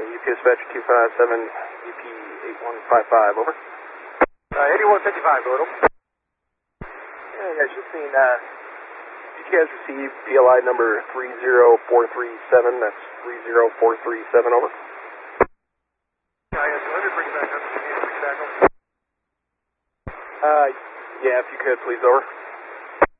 UPS Dispatch 257, UP 8155, over. 8155, go ahead. Yeah, just seen, did you guys receive PLI number 30437? That's 30437, over. I have delivered, bring it back up. Bring it back up. Yeah, if you could, please, over.